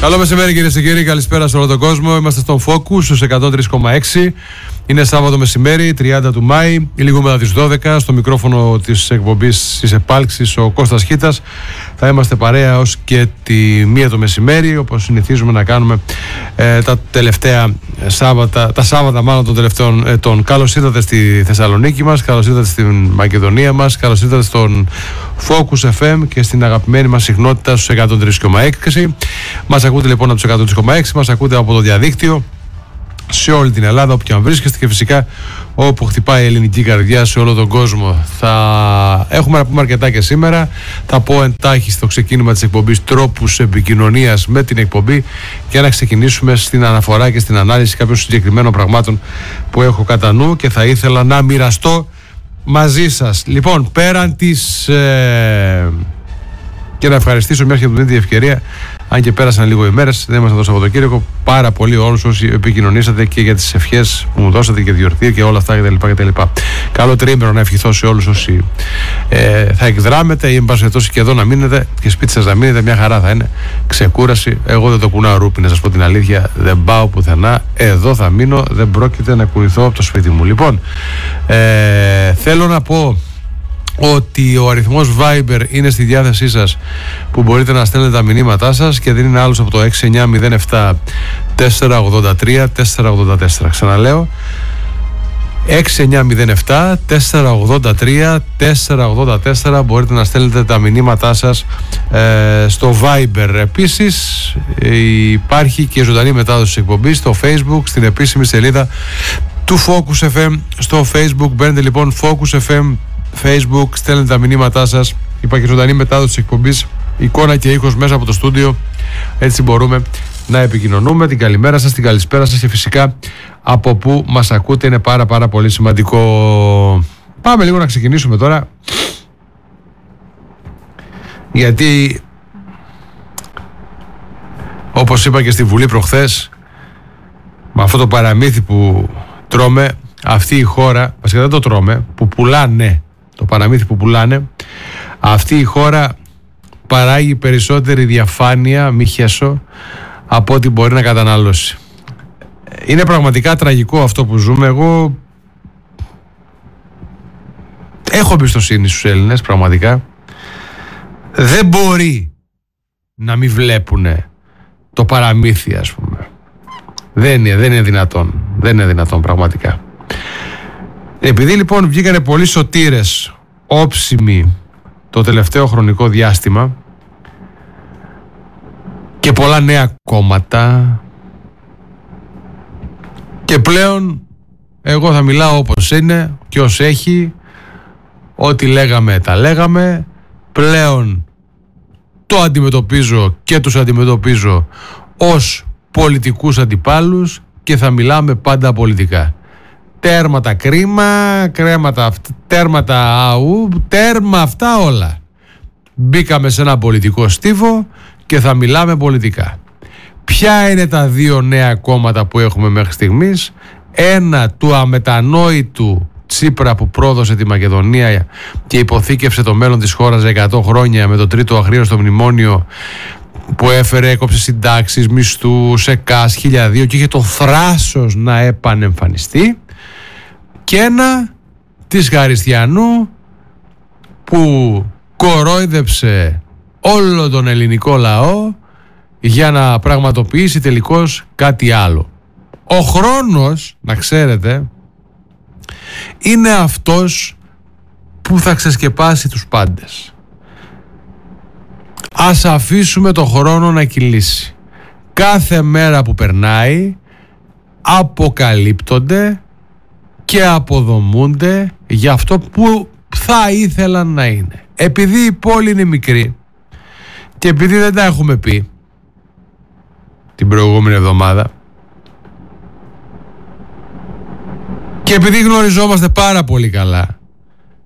Καλό μεσημέρι κυρίες και κύριοι, καλησπέρα σε όλο τον κόσμο. Είμαστε στον Focus στους 103,6. Είναι Σάββατο μεσημέρι, 30 του Μάη, λίγο μετά τις 12. Στο μικρόφωνο της εκπομπής της επάλξης ο Κώστας Χίτας. Θα είμαστε παρέα ως και τη 1 το μεσημέρι, όπως συνηθίζουμε να κάνουμε τα τελευταία Σάββατα, τα Σάββατα μάλλον των τελευταίων ετών. Καλώς ήρθατε στη Θεσσαλονίκη μας, καλώς ήρθατε στην Μακεδονία μας, καλώς ήρθατε στον Focus FM και στην αγαπημένη μας συχνότητα στους 103,6. Μας ακούτε λοιπόν από τους 103,6, μας ακούτε από το διαδίκτυο σε όλη την Ελλάδα, όπου και αν βρίσκεστε, και φυσικά όπου χτυπάει η ελληνική καρδιά σε όλο τον κόσμο. Θα έχουμε να πούμε αρκετά και σήμερα. Θα πω εντάχει στο ξεκίνημα της εκπομπής τρόπους επικοινωνίας με την εκπομπή και να ξεκινήσουμε στην αναφορά και στην ανάλυση κάποιων συγκεκριμένων πραγμάτων που έχω κατά νου και θα ήθελα να μοιραστώ μαζί σας. Λοιπόν, πέραν της και να ευχαριστήσω μια και μου δίνει τη ευκαιρία, αν και πέρασαν λίγο οι μέρες, δεν ήμασταν το Σαββατοκύριακο, πάρα πολύ όλους όσοι επικοινωνήσατε και για τις ευχές που μου δώσατε και διορθή και όλα αυτά κτλ. Καλό τριήμερο να ευχηθώ σε όλους όσοι θα εκδράμετε ή εν πάση περιπτώσει και εδώ να μείνετε και σπίτι σας να μείνετε, μια χαρά θα είναι. Ξεκούραση. Εγώ δεν το κουνάω ρούπι, να σας πω την αλήθεια, δεν πάω πουθενά. Εδώ θα μείνω, δεν πρόκειται να κουνηθώ από το σπίτι μου. Λοιπόν, θέλω να πω ότι ο αριθμός Viber είναι στη διάθεσή σας, που μπορείτε να στέλνετε τα μηνύματά σας και δεν είναι άλλος από το 6907 483 484. Ξαναλέω, 6907 483 484. Μπορείτε να στέλνετε τα μηνύματά σας στο Viber. Επίσης υπάρχει και ζωντανή μετάδοση της εκπομπής στο Facebook, στην επίσημη σελίδα του Focus FM στο Facebook. Μπαίνετε λοιπόν Focus FM Facebook, στέλνετε τα μηνύματά σας. Υπάρχει ζωντανή μετάδοση της εκπομπής, εικόνα και ήχος μέσα από το στούντιο. Έτσι μπορούμε να επικοινωνούμε. Την καλημέρα σας, την καλησπέρα σας και φυσικά από που μας ακούτε είναι πάρα πολύ σημαντικό. Πάμε λίγο να ξεκινήσουμε τώρα, γιατί όπως είπα και στη Βουλή προχθές, με αυτό το παραμύθι που τρώμε, αυτή η χώρα, βασικά δεν το τρώμε, που πουλάνε, το παραμύθι που πουλάνε, αυτή η χώρα παράγει περισσότερη διαφάνεια, μη χέσω, από ό,τι μπορεί να καταναλώσει. Είναι πραγματικά τραγικό αυτό που ζούμε. Εγώ έχω εμπιστοσύνη στους Έλληνες, πραγματικά. Δεν μπορεί να μην βλέπουνε το παραμύθι, ας πούμε. Δεν είναι δυνατόν. Δεν είναι δυνατόν πραγματικά. Επειδή λοιπόν βγήκανε πολλοί σωτήρες όψιμοι το τελευταίο χρονικό διάστημα και πολλά νέα κόμματα, και πλέον εγώ θα μιλάω όπως είναι και ως έχει, ό,τι λέγαμε τα λέγαμε, πλέον το αντιμετωπίζω και τους αντιμετωπίζω ως πολιτικούς αντιπάλους και θα μιλάμε πάντα πολιτικά. Τέρματα κρίμα, τέρματα αού, τέρμα αυτά όλα. Μπήκαμε σε ένα πολιτικό στίβο και θα μιλάμε πολιτικά. Ποια είναι τα δύο νέα κόμματα που έχουμε μέχρι στιγμής? Ένα του αμετανόητου Τσίπρα που πρόδωσε τη Μακεδονία και υποθήκευσε το μέλλον της χώρας για 100 χρόνια με το τρίτο αχρίαστο μνημόνιο που έφερε, έκοψε συντάξεις, μισθούς, ΕΚΑΣ, 1002 και είχε το θράσος να επανεμφανιστεί. Και ένα της Χαριστιανού που κορόιδεψε όλο τον ελληνικό λαό για να πραγματοποιήσει τελικώς κάτι άλλο. Ο χρόνος, να ξέρετε, είναι αυτός που θα ξεσκεπάσει τους πάντες. Ας αφήσουμε το χρόνο να κυλήσει. Κάθε μέρα που περνάει αποκαλύπτονται και αποδομούνται για αυτό που θα ήθελαν να είναι. Επειδή η πόλη είναι μικρή και επειδή δεν τα έχουμε πει την προηγούμενη εβδομάδα και επειδή γνωριζόμαστε πάρα πολύ καλά